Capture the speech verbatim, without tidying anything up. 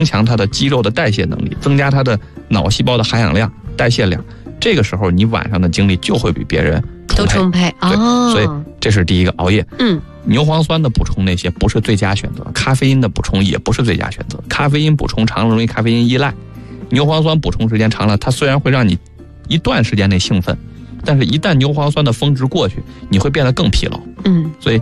强它的肌肉的代谢能力，增加它的脑细胞的含氧量、代谢量。这个时候你晚上的精力就会比别人都充沛。 对、 哦， 所以这是第一个熬夜。 嗯， 牛磺酸的补充那些不是最佳选择，咖啡因的补充也不是最佳选择。咖啡因补充长了容易咖啡因依赖，牛磺酸补充时间长了，它虽然会让你一段时间内兴奋，但是一旦牛磺酸的峰值过去，你会变得更疲劳。 嗯， 所以